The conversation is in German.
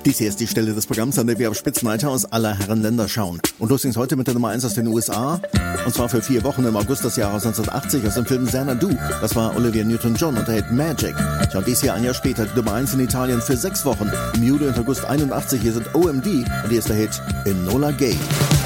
Dies hier ist die Stelle des Programms, an der wir auf Spitzenreiter aus aller Herren Länder schauen. Und los ging's heute mit der Nummer 1 aus den USA. Und zwar für 4 Wochen im August des Jahres 1980 aus dem Film Xanadu. Das war Olivia Newton-John und der Hit Magic. Ja, und dies hier ein Jahr später die Nummer 1 in Italien für 6 Wochen. Im Juli und August 81. Hier sind OMD und hier ist der Hit Enola Gay.